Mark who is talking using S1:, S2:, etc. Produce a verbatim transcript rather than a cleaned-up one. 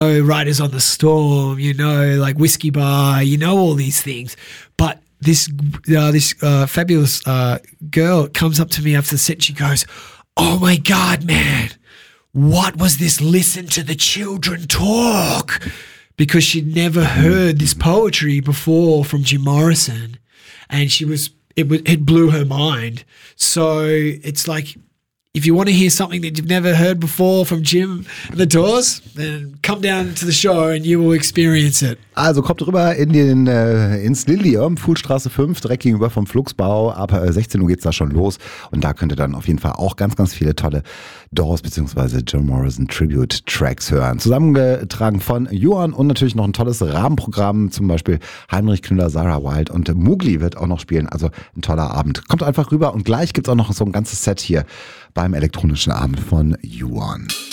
S1: Riders on the Storm, you know, like Whiskey Bar, you know all these things. But this uh, this uh, fabulous uh, girl comes up to me after the set and she goes, oh my God, man, what was this listen to the children talk? Because she'd never heard this poetry before from Jim Morrison. And she was, it was, it blew her mind. So it's like, if you want to hear something that you've never heard before from Jim and the Doors, then come down to the show and you will experience it.
S2: Also kommt rüber in den, äh, ins Lilium, Fuhlstraße fünf, direkt gegenüber vom Flugsbau. Ab äh, sechzehn Uhr geht's da schon los. Und da könnt ihr dann auf jeden Fall auch ganz, ganz viele tolle Doors bzw. Jim Morrison Tribute Tracks hören. Zusammengetragen von Johann und natürlich noch ein tolles Rahmenprogramm. Zum Beispiel Heinrich Knüller, Sarah Wild und Mugli wird auch noch spielen. Also ein toller Abend. Kommt einfach rüber und gleich gibt's auch noch so ein ganzes Set hier beim elektronischen Abend von Yuan.